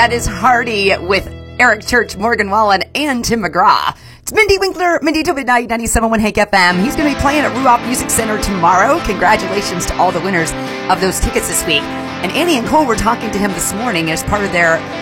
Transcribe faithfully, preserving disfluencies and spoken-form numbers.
That is Hardy with Eric Church, Morgan Wallen, and Tim McGraw. It's Mindy Winkler, Mindy till midnight, ninety-seven point one Hank F M. He's going to be playing at Ruop Music Center tomorrow. Congratulations to all the winners of those tickets this week. And Annie and Cole were talking to him this morning as part of their